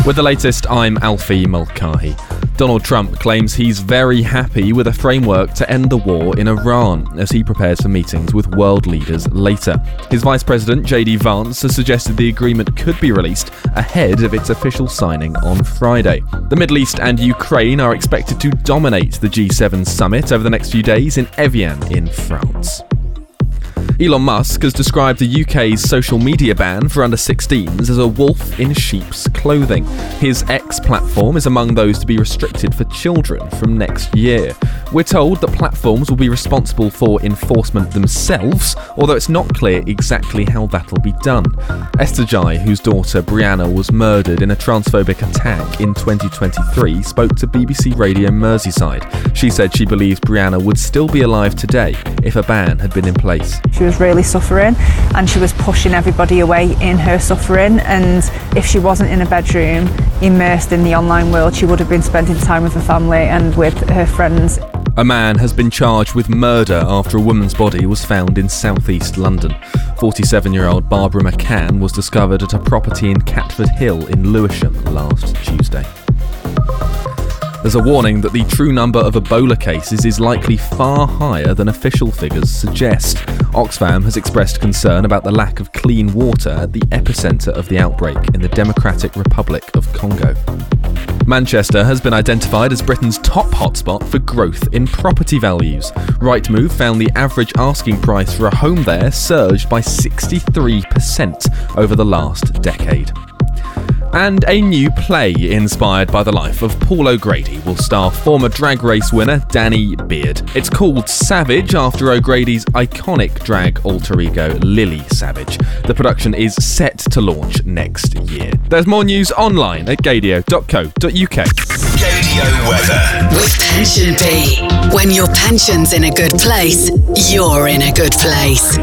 With the latest, I'm Alfie Mulcahy. Donald Trump claims he's very happy with a framework to end the war in Iran as he prepares for meetings with world leaders later. His Vice President, JD Vance, has suggested the agreement could be released ahead of its official signing on Friday. The Middle East and Ukraine are expected to dominate the G7 summit over the next few days in Evian in France. Elon Musk has described the UK's social media ban for under-16s as a wolf in sheep's clothing. His X platform is among those to be restricted for children from next year. We're told that platforms will be responsible for enforcement themselves, although it's not clear exactly how that'll be done. Esther Jai, whose daughter Brianna was murdered in a transphobic attack in 2023, spoke to BBC Radio Merseyside. She said she believes Brianna would still be alive today if a ban had been in place. She was really suffering and she was pushing everybody away in her suffering, and if she wasn't in a bedroom immersed in the online world, she would have been spending time with her family and with her friends. A man has been charged with murder after a woman's body was found in southeast London. 47-year-old Barbara McCann was discovered at a property in Catford Hill in Lewisham last Tuesday. There's a warning that the true number of Ebola cases is likely far higher than official figures suggest. Oxfam has expressed concern about the lack of clean water at the epicentre of the outbreak in the Democratic Republic of Congo. Manchester has been identified as Britain's top hotspot for growth in property values. Rightmove found the average asking price for a home there surged by 63% over the last decade. And a new play inspired by the life of Paul O'Grady will star former Drag Race winner Danny Beard. It's called Savage after O'Grady's iconic drag alter ego Lily Savage. The production is set to launch next year. There's more news online at gadio.co.uk. Gadio weather. With Pension P. When your pension's in a good place, you're in a good place.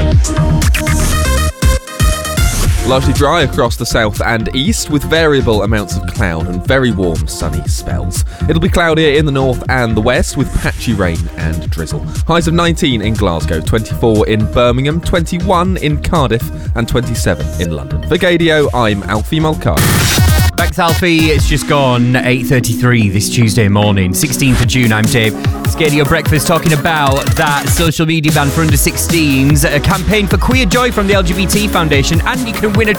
Largely dry across the south and east with variable amounts of cloud and very warm sunny spells. It'll be cloudier in the north and the west with patchy rain and drizzle. Highs of 19 in Glasgow, 24 in Birmingham, 21 in Cardiff and 27 in London. For Gadio, I'm Alfie Mulcahy. Thanks, Alfie. It's just gone 8:33 this Tuesday morning, 16th of June. I'm Dave. It's Gadio Breakfast talking about that social media ban for under-16s, a campaign for queer joy from the LGBT Foundation, and you can win a